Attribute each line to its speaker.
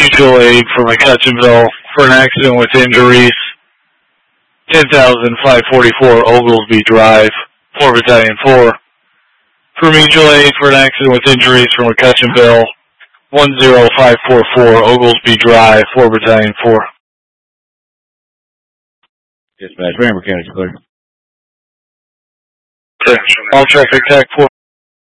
Speaker 1: mutual aid for McCutcheonville for an accident with injuries. 10,544 Oglesby Drive, 4 Battalion 4. For mutual aid for an accident with injuries from McCutcheonville, 10544 Oglesby Drive, 4 Battalion 4.
Speaker 2: Dispatch, Rambert County's clear.
Speaker 1: All traffic, TAC 4.